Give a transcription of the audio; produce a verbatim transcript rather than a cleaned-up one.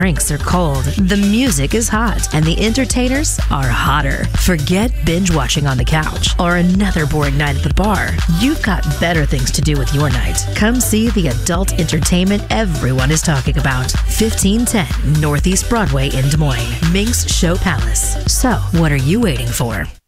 Drinks are cold, the music is hot, and the entertainers are hotter. Forget binge watching on the couch or another boring night at the bar. You've got better things to do with your night. Come see the adult entertainment everyone is talking about. fifteen ten Northeast Broadway in Des Moines. Minx Show Palace. So, what are you waiting for?